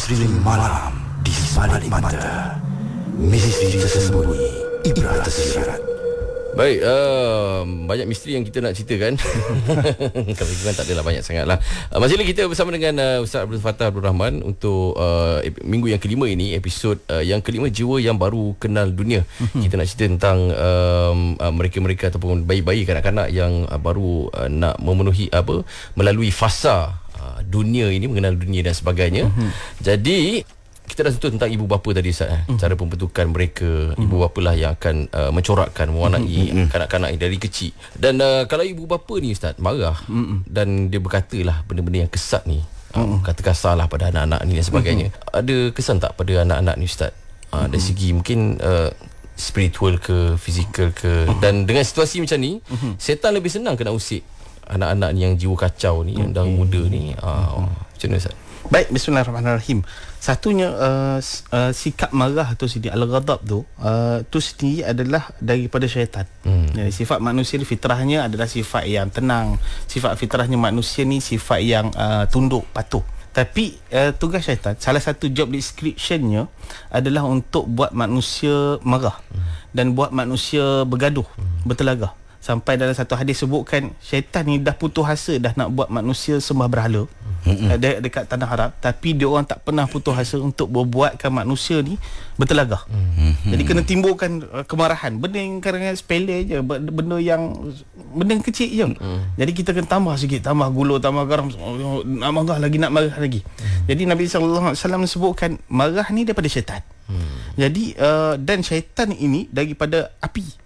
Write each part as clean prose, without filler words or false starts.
Misteri malam di sebalik mata. Misteri tersembunyi, ibrah tersirat. Baik, banyak misteri yang kita nak ceritakan. Kalau kita kan tak adalah banyak sangat lah. Masih lagi kita bersama dengan Ustaz Abdul Fattah Abdul Rahman untuk minggu yang kelima ini, episod yang kelima, jiwa yang baru kenal dunia. Kita nak cerita tentang mereka-mereka ataupun bayi-bayi, kanak-kanak yang baru nak memenuhi melalui fasa dunia ini, mengenal dunia dan sebagainya. Jadi kita dah sentuh tentang ibu bapa tadi, Ustaz. Cara pembentukan mereka. Ibu bapa lah yang akan mencorakkan, mewarnai kanak-kanak dari kecil. Dan kalau ibu bapa ni, Ustaz, marah dan dia berkata lah benda-benda yang kesat ni, kata kasar lah pada anak-anak ni dan sebagainya, ada kesan tak pada anak-anak ni, Ustaz? Dari segi mungkin spiritual ke, fizikal ke. Dan dengan situasi macam ni, setan lebih senang kena usik anak-anak ni yang jiwa kacau ni, yang dah muda ni. Macam mana, Ustaz? Baik, bismillahirrahmanirrahim. Satunya sikap marah atau sini al-ghadab tu sendiri adalah daripada syaitan. Jadi sifat manusia ni fitrahnya adalah sifat yang tenang. Sifat fitrahnya manusia ni sifat yang tunduk, patuh. Tapi tugas syaitan, salah satu job description-nya adalah untuk buat manusia marah dan buat manusia bergaduh, bertelagah. Sampai dalam satu hadis sebutkan syaitan ni dah putus asa dah nak buat manusia sembah berhala dekat tanah Arab, tapi dia orang tak pernah putus asa untuk membuatkan manusia ni bertelagah. Jadi kena timbulkan kemarahan. Benda yang kadang-kadang sepele je, benda yang kecil je. Jadi kita kena tambah sikit, tambah gula, tambah garam, nak marah lagi. Jadi Nabi SAW sebutkan marah ni daripada syaitan. Jadi dan syaitan ini daripada api.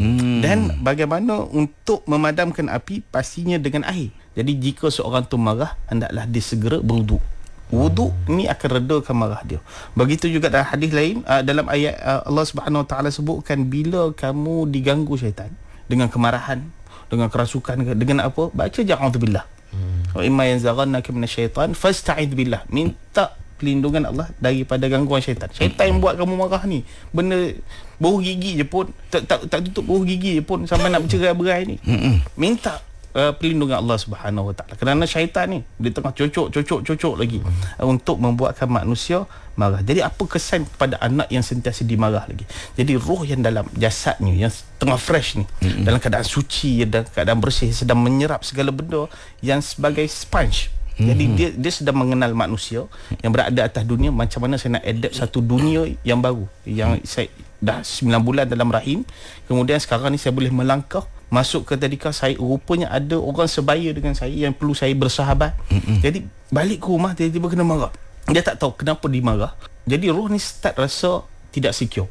Dan bagaimana untuk memadamkan api, pastinya dengan air. Jadi jika seorang tu marah, hendaklah dia segera berwuduk. Wuduk ni akan redakan marah dia. Begitu juga dalam hadis lain, dalam ayat Allah Subhanahu Wa Taala sebutkan, bila kamu diganggu syaitan dengan kemarahan, dengan kerasukan, dengan apa, baca ja'udzubillah. Wa imma yanzaghannaka minasyaitan fasta'idz billah. Minta pelindungan Allah daripada gangguan syaitan. Syaitan yang buat kamu marah ni, benda bau gigi je pun tak tutup bau gigi je pun sampai nak bercerai-berai ni. Minta perlindungan Allah Subhanahu Wa Taala. Kerana syaitan ni dia tengah cocok lagi untuk membuatkan manusia marah. Jadi apa kesan kepada anak yang sentiasa dimarah lagi? Jadi roh yang dalam jasadnya yang tengah fresh ni, dalam keadaan suci, dalam keadaan bersih, sedang menyerap segala benda yang sebagai sponge. Jadi dia sedang mengenal manusia yang berada atas dunia, macam mana saya nak adapt satu dunia yang baru, yang saya dah 9 bulan dalam rahim, kemudian sekarang ni saya boleh melangkah masuk ke tadika saya, rupanya ada orang sebaya dengan saya yang perlu saya bersahabat. Jadi balik ke rumah tiba-tiba kena marah. Dia tak tahu kenapa dimarah. Jadi roh ni start rasa tidak secure.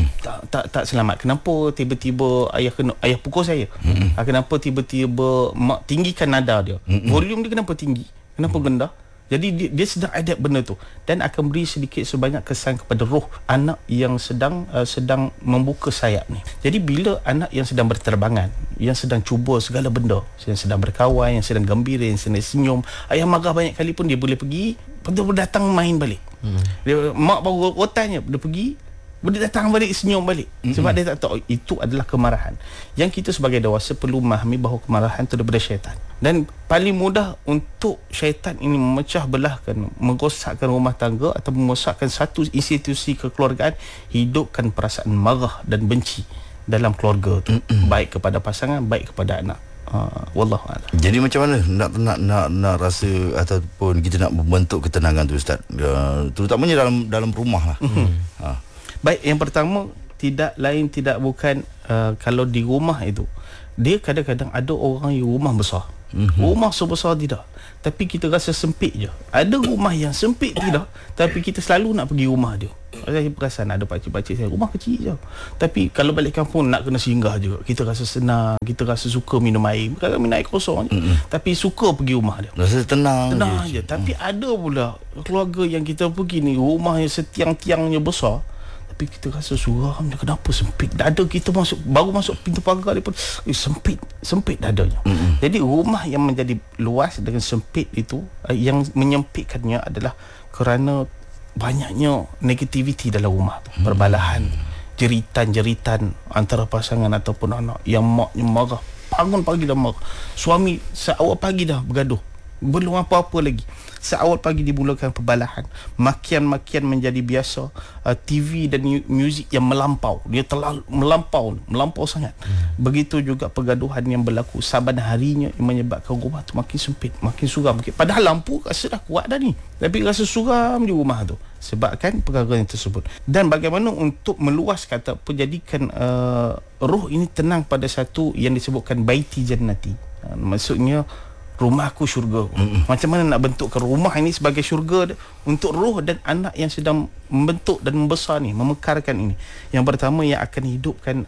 Tak selamat. Kenapa tiba-tiba ayah pukul saya? Kenapa tiba-tiba mak tinggikan nada dia? Volume dia kenapa tinggi? Kenapa rendah? Jadi dia sedang adapt benda tu, dan akan beri sedikit sebanyak kesan kepada roh anak yang sedang membuka sayap ni. Jadi bila anak yang sedang berterbangan, yang sedang cuba segala benda, yang sedang berkawan, yang sedang gembira, yang sedang senyum, ayah marah banyak kali pun dia boleh pergi, betul-betul datang main balik. Dia, mak baru rotannya, dia pergi, dia datang balik, senyum balik. Sebab dia tak tahu itu adalah kemarahan. Yang kita sebagai dewasa perlu memahami bahawa kemarahan itu daripada syaitan. Dan paling mudah untuk syaitan ini memecah belahkan, merosakkan rumah tangga atau merosakkan satu institusi kekeluargaan, hidupkan perasaan marah dan benci dalam keluarga tu, baik kepada pasangan, baik kepada anak. Wallahu a'lam. Jadi macam mana nak rasa ataupun kita nak membentuk ketenangan tu, Ustaz, terutamanya dalam rumah lah. Baik, yang pertama tidak lain tidak bukan kalau di rumah itu, dia kadang-kadang ada orang yang rumah besar, rumah sebesar tidak, tapi kita rasa sempit je. Ada rumah yang sempit tidak, tapi kita selalu nak pergi rumah dia. Saya perasan ada pakcik-pakcik saya rumah kecil je, tapi kalau balik kampung nak kena singgah juga. Kita rasa senang, kita rasa suka minum air, bukan minum air kosong je, tapi suka pergi rumah dia, rasa tenang je. Tapi ada pula keluarga yang kita pergi ni, rumah yang setiang-tiangnya besar, tapi kita rasa suram dia, kenapa sempit dada kita, baru masuk pintu pagar dia pun sempit dadanya. Jadi rumah yang menjadi luas dengan sempit itu, yang menyempitkannya adalah kerana banyaknya negativiti dalam rumah tu. Perbalahan, jeritan-jeritan antara pasangan ataupun anak, yang maknya marah, bangun pagi dah marah, suami awal pagi dah bergaduh, Belum apa-apa lagi. Seawal pagi dimulakan perbalahan, makian-makian menjadi biasa, TV dan muzik yang melampau, dia terlalu melampau sangat. Begitu juga pergaduhan yang berlaku saban harinya yang menyebabkan rumah tu makin sempit, makin suram. Padahal lampu rasa dah kuat dah ni, tapi rasa suram di rumah tu sebabkan perkara yang tersebut. Dan bagaimana untuk meluaskan ataupun jadikan roh ini tenang pada satu yang disebutkan baiti jannati, maksudnya rumahku syurga. Macam mana nak bentukkan rumah ini sebagai syurga untuk roh dan anak yang sedang membentuk dan membesar ni, memekarkan ini. Yang pertama yang akan hidupkan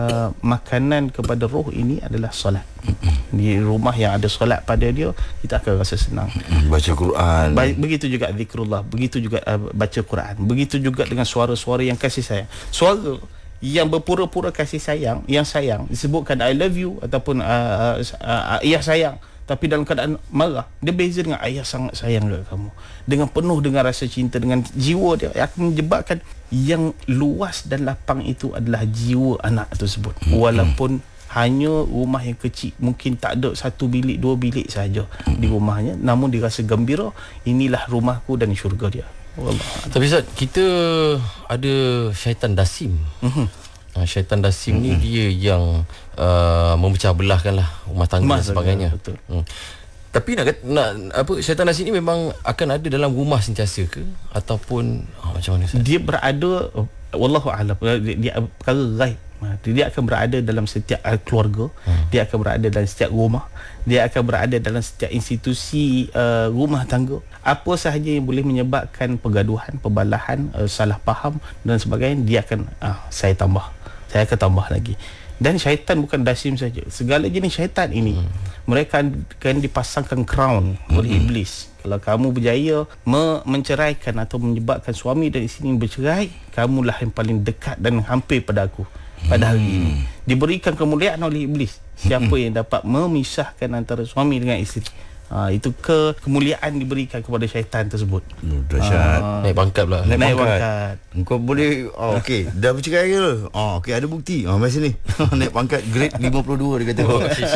makanan kepada roh ini adalah solat. Di rumah yang ada solat pada dia, kita akan rasa senang. Baca Quran. Begitu juga zikrullah, begitu juga baca Quran, begitu juga dengan suara-suara yang kasih sayang. Suara yang berpura-pura kasih sayang, yang sayang, disebutkan I love you ataupun ayah sayang, tapi dalam keadaan marah, dia beza dengan ayah sangat sayang dekat kamu, dengan penuh dengan rasa cinta, dengan jiwa dia akan menyebabkan yang luas dan lapang itu adalah jiwa anak tersebut. Walaupun hanya rumah yang kecil, mungkin tak ada 1 bilik 2 bilik saja di rumahnya, namun dia rasa gembira, inilah rumahku dan syurga dia. Wallah. Tapi Ustaz, kita ada syaitan dasim. Syaitan dasim ni dia yang memecah belahkan lah rumah tangga dan sebagainya. Betul. Tapi nak apa, syaitan dasim ni memang akan ada dalam rumah sentiasa ke ataupun macam mana Ustaz? Dia berada, wallahu a'lam, dia perkara ghaib. Dia akan berada dalam setiap keluarga, dia akan berada dalam setiap rumah, dia akan berada dalam setiap institusi rumah tangga. Apa sahaja yang boleh menyebabkan pergaduhan, perbalahan, salah faham dan sebagainya, dia akan saya akan tambah lagi. Dan syaitan bukan dasim saja, segala jenis syaitan ini mereka akan dipasangkan crown oleh iblis. Kalau kamu berjaya menceraikan atau menyebabkan suami dan isteri bercerai, kamulah yang paling dekat dan hampir pada aku pada hari ini. Diberikan kemuliaan oleh iblis siapa yang dapat memisahkan antara suami dengan isteri. Itu kemuliaan diberikan kepada syaitan tersebut. Dahsyat. Naik pangkat pula. Naik pangkat. Kau boleh okey, dah bercerai ke? Okey, ada bukti. Mari sini. Naik pangkat grade 52 dia kata.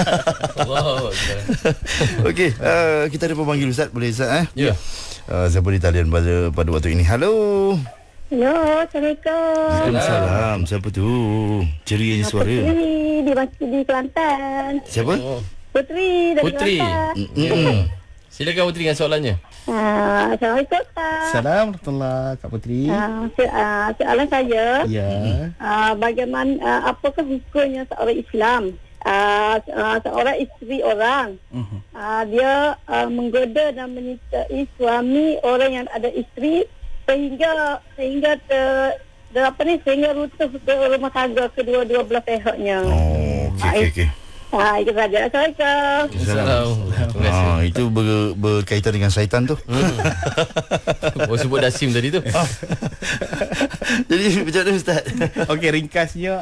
Wow. Okey, kita ada pemanggil Ustaz, boleh Ustaz Ya. Siapa di talian pada waktu ini? Halo. Hello, Assalamualaikum. Waalaikumsalam. Siapa tu? Ceria suara. Putri di Kelantan. Siapa? Putri dari Putri. Kelantan. Silakan Putri dengan soalannya. Assalamualaikum, Ustaz. Assalamualaikum Kak Putri. Soalan saya, Ya. bagaimana, apakah hukumnya seorang Islam? Seorang isteri orang, dia menggoda dan menyertai suami orang yang ada isteri sehingga sehingga runtuh ke rumah tangga kedua-dua belah pihaknya. Okey. Itu saja. Assalamualaikum. Assalamualaikum. Itu berkaitan dengan syaitan tu. Oh, sebut dasim tadi tu. Jadi macam mana Ustaz? Okey, ringkasnya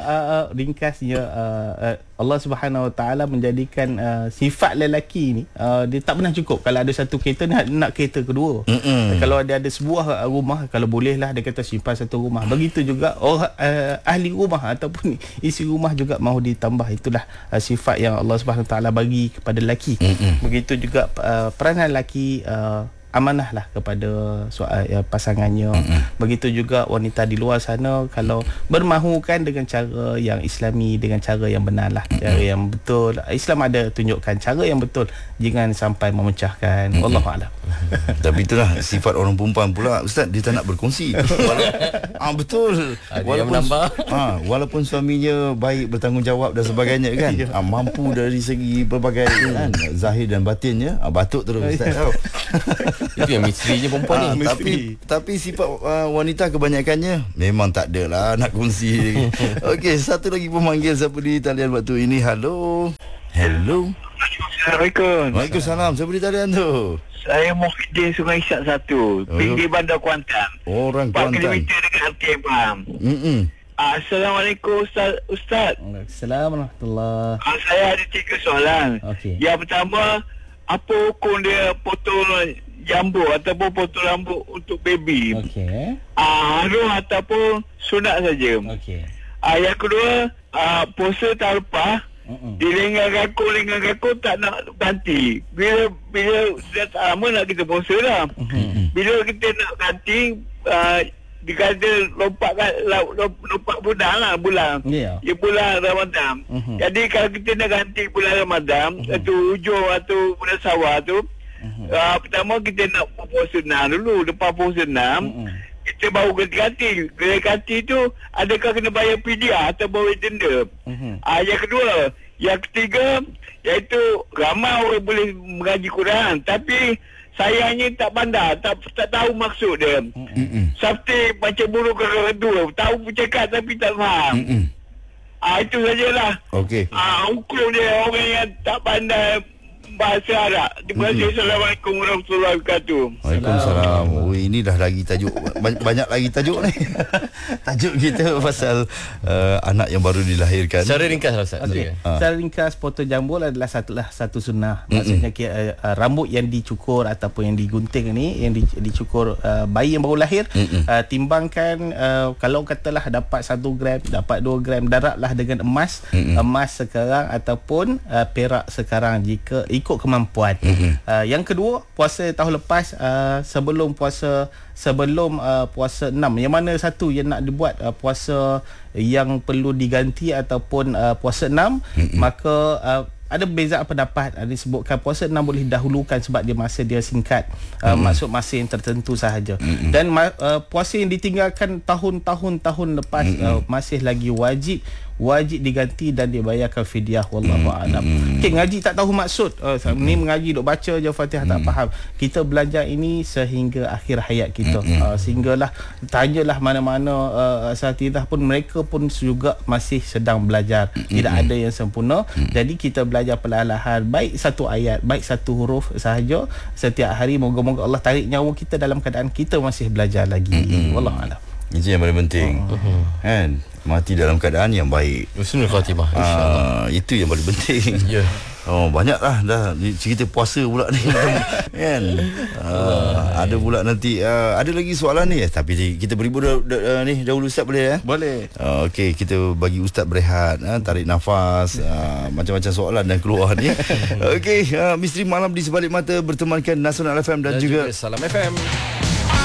Allah Subhanahu Wa Taala menjadikan sifat lelaki ni dia tak pernah cukup. Kalau ada satu kereta, nak kereta kedua. Kalau ada sebuah rumah, kalau bolehlah dia kata simpan satu rumah. Begitu juga ahli rumah ataupun isi rumah juga mahu ditambah. Itulah sifat yang Allah Subhanahu Wa Taala bagi kepada lelaki. Begitu juga peranan lelaki amanahlah kepada pasangannya. Begitu juga wanita di luar sana, kalau bermahukan dengan cara yang islami, dengan cara yang benarlah, cara yang betul. Islam ada tunjukkan cara yang betul, jangan sampai memecahkan. Wallahu a'lam. Tapi itulah sifat orang perempuan pula Ustaz, dia tak nak berkongsi. Betul. Walaupun suaminya baik, bertanggungjawab dan sebagainya kan, mampu dari segi berbagai zahir dan batinnya, batuk terus Ustaz. Itu yang misterinya perempuan ni. Tapi sifat wanita kebanyakannya memang tak ada lah nak kongsi. Okey, satu lagi pemanggil siapa di talian waktu ini. Halo. Assalamualaikum. Waalaikumsalam. Siapa di talian tu? Saya Muhyiddin Sungai Isyak 1, pinggir Bandar Kuantan. Orang 4 Kuantan. kilometer dekat RTM Pahang. Assalamualaikum Ustaz. Assalamualaikum. Saya ada 3 soalan. Okey. Yang pertama, apa hukum dia potong jambu ataupun potong rambut untuk baby? Okey. Harum ataupun sunat saja. Okey. Yang kedua, puasa tahun lepas Dia lengan kakung tak nak ganti. Bila dah lama nak kita puasa dah. Bila kita nak ganti, dikata lompat bulan lah bulan. Dia bulan Ramadan. Jadi kalau kita nak ganti bulan Ramadan, atau hujung atau bulan Syawal tu, pertama kita nak puasa 6 dulu. Lepas puasa 6, kita baru ganti. Ganti tu adakah kena bayar fidyah atau bayar denda. Yang kedua, yang ketiga, iaitu ramai orang boleh mengaji Quran, tapi sayangnya tak pandai, tak tahu maksud dia. Seperti macam burung kakak kedua, tahu bercakap tapi tak faham. Itu sajalah. Okey. Hukum dia orang yang tak pandai bahasa Arab. Terima kasih. Assalamualaikum warahmatullahi wabarakatuh. Waalaikumsalam. Oh, ini dah lagi tajuk. Banyak lagi tajuk ni. Tajuk kita pasal anak yang baru dilahirkan. Secara ringkas lah Ustaz. Okay. Secara ringkas, potong jambul adalah satu sunnah. Maksudnya rambut yang dicukur ataupun yang digunting ni, yang dicukur bayi yang baru lahir, timbangkan, kalau katalah dapat 1 gram, dapat 2 gram, daratlah dengan emas. Emas sekarang ataupun perak sekarang jika ikut kemampuan. Yang kedua, puasa tahun lepas, sebelum puasa 6, yang mana satu yang nak dibuat puasa yang perlu diganti ataupun puasa 6, maka ada perbezaan pendapat. Ada disebutkan puasa 6 boleh dahulukan sebab dia masa dia singkat, maksud masa yang tertentu sahaja. Dan puasa yang ditinggalkan tahun lepas masih lagi wajib diganti dan dibayarkan fidyah. Wallahu a'lam. Okey, ngaji tak tahu maksud. Ni mengaji duk baca je Fatihah tak faham. Kita belajar ini sehingga akhir hayat kita. Sehinggalah tanyalah mana-mana asatidzah pun, mereka pun juga masih sedang belajar. Tidak ada yang sempurna. Jadi kita belajar perlahan-lahan, baik satu ayat, baik satu huruf sahaja setiap hari. Moga-moga Allah tarik nyawa kita dalam keadaan kita masih belajar lagi. Wallahu a'lam. Itu yang paling penting. Kan? Mati dalam keadaan yang baik. Husnul khatimah, insya-Allah. Itu yang paling penting. Ya. Oh, banyaklah dah cerita puasa pula ni. Kan? Ada pula nanti ada lagi soalan ni, tapi kita beri ni dahulu Ustaz, boleh ya? Boleh. Okey, kita bagi Ustaz berehat, tarik nafas, macam-macam soalan dan keluar ni. Okey, Misteri Malam di Sebalik Mata bertemankan Nasional FM dan juga Salam FM.